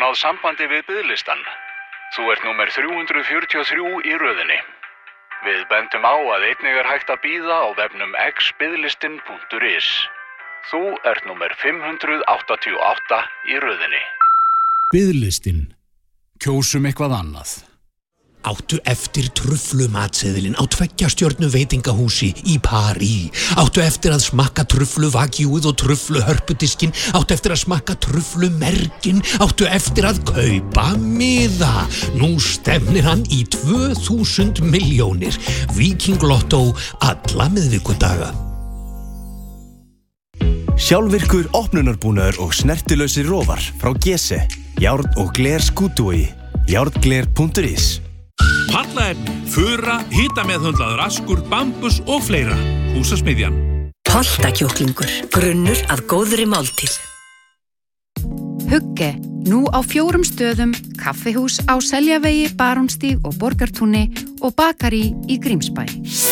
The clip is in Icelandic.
náð sambandi við biðlistan. Þú ert númer 343 í röðinni. Við bendum á að einnig hægt að bíða á vefnum xbiðlistin.is. Þú ert númer 588 í röðinni. Biðlistin. Kjósum eitthvað annað. Áttu eftir truflumatseðilinn á 2 stjörnu veitingahúsi í París. Áttu eftir að smakka trufluvagjúið og trufluhörpudiskinn. Áttu eftir að smakka truflumerkin. Áttu eftir að kaupa miða. Nú stefnir hann í 2000 milljónir. Viking Lotto alla miðvikudaga. Sjálfvirkur opnunarbúnaður og snertilösi rófar frá Gese. Járn og gler skútuvogi. Járngler.is. Pallaefni, fura, hitameðhöndlaður askur, bambus og fleira. Húsasmiðjan. Holtakjúklingur, grunnur að góðri máltíð. Hugge, nú á 4 stöðum, kaffihús á Seljavegi, Barónstíg og Borgartúni og bakarí í Grímsbæ.